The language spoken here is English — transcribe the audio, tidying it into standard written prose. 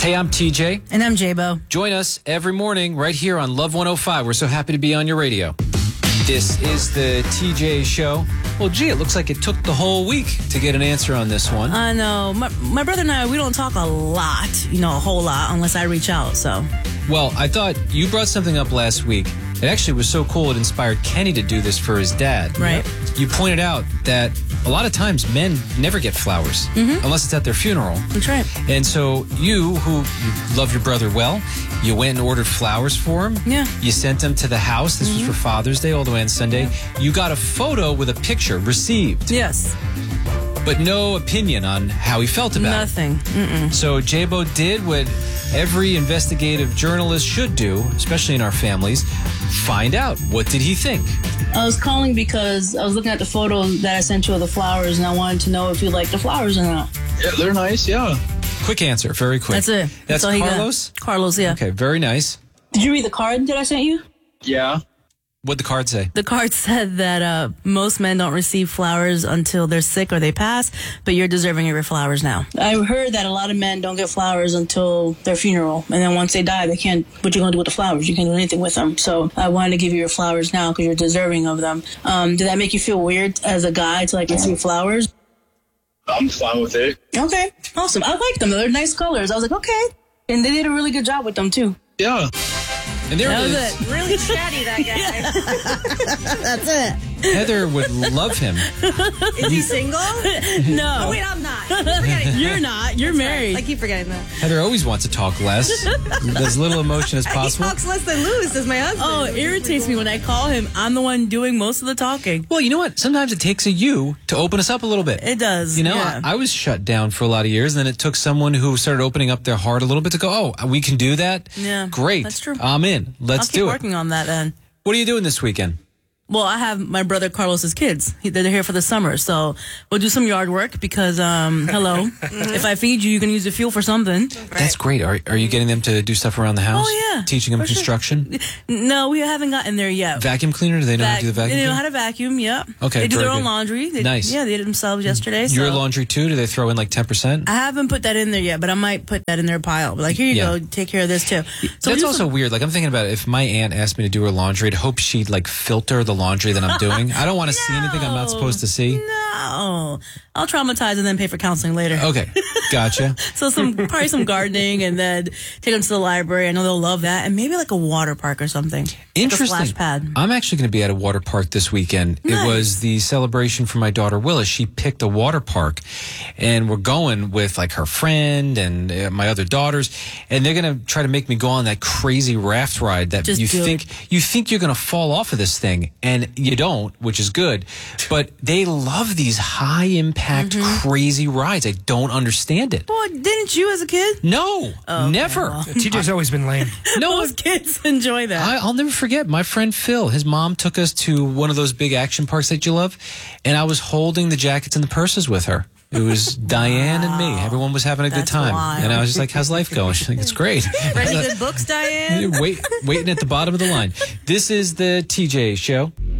Hey, I'm TJ. And I'm J-Bo. Join us every morning right here on Love 105. We're so happy to be on your radio. This is the TJ show. Well, gee, it looks like it took the whole week to get an answer on this one. I know. My brother and I, we don't talk a lot, a whole lot, unless I reach out, so. Well, I thought you brought something up last week. It actually was so cool it inspired Kenny to do this for his dad. Right. You pointed out that a lot of times men never get flowers unless it's at their funeral. That's right. And so you love your brother well, you went and ordered flowers for him. Yeah. You sent them to the house. This was for Father's Day all the way on Sunday. Yeah. You got a photo with a picture received. Yes. But no opinion on how he felt about Nothing. it. So J-Bo did what every investigative journalist should do, especially in our families, find out what did he think. I was calling because I was looking at the photos that I sent you of the flowers, and I wanted to know if you like the flowers or not. Yeah, they're nice, yeah. Quick answer, very quick. That's it. That's all he Carlos? got. Carlos, yeah. Okay, very nice. Did you read the card that I sent you? Yeah. What'd the card say? The card said that most men don't receive flowers until they're sick or they pass, but you're deserving of your flowers now. I heard that a lot of men don't get flowers until their funeral, and then once they die, they can't. What you gonna do with the flowers? You can't do anything with them. So I wanted to give you your flowers now because you're deserving of them. Did that make you feel weird as a guy to receive flowers? I'm fine with it. Okay, awesome. I like them. They're nice colors. I was like, okay, and they did a really good job with them too. Yeah. And there That it was is. it. Really chatty, that guy. That's it. Heather would love him. Is he single? No. Oh, wait, I'm not. I keep forgetting. You're not. You're married. I keep forgetting that. Heather always wants to talk less, as little emotion as He possible. talks less than Lou, says my husband. Oh, it irritates me when I call him. I'm the one doing most of the talking. Well, you know what? Sometimes it takes a you to open us up a little bit. It does. Yeah. I was shut down for a lot of years, and then it took someone who started opening up their heart a little bit to go, oh, we can do that? Yeah, Great. that's true. I'm in. Let's I'll keep do it. working on that then. What are you doing this weekend? Well, I have my brother Carlos's kids. They're here for the summer, so we'll do some yard work because, hello, if I feed you, you can use the fuel for something. That's great. Are you getting them to do stuff around the house? Oh, yeah. Teaching them For sure. construction? No, we haven't gotten there yet. Vacuum cleaner? Do they know how to do the vacuum They know cleaner? how to vacuum, yeah. Okay, They do very their own good. laundry. Nice. Yeah, they did it themselves yesterday. Your so. laundry too? Do they throw in like 10%? I haven't put that in there yet, but I might put that in their pile. Like, here you Yeah. go, take care of this too. So That's do also weird. Like, I'm thinking about it. If my aunt asked me to do her laundry, I'd hope she'd like filter the laundry that I'm doing. I don't want to see anything I'm not supposed to see. No, I'll traumatize and then pay for counseling later. Okay, gotcha. So probably some gardening, and then take them to the library. I know they'll love that, and maybe like a water park or something. Interesting. Like a splash pad. I'm actually going to be at a water park this weekend. Nice. It was the celebration for my daughter Willis. She picked a water park, and we're going with like her friend and my other daughters, and they're going to try to make me go on that crazy raft ride that Just you do think you're going to fall off of this thing, and you don't, which is good. But they love these high impact crazy rides. I don't understand it. Well, didn't you as a kid? No, never. TJ's always been lame. No, Most kids enjoy that. I'll never forget my friend Phil. His mom took us to one of those big action parks that you love, and I was holding the jackets and the purses with her. It was Diane and me. Everyone was having a good That's time. wild. And I was just like, how's life going? She's like, it's great. Ready good books, Diane? Waiting at the bottom of the line. This is the TJ Show.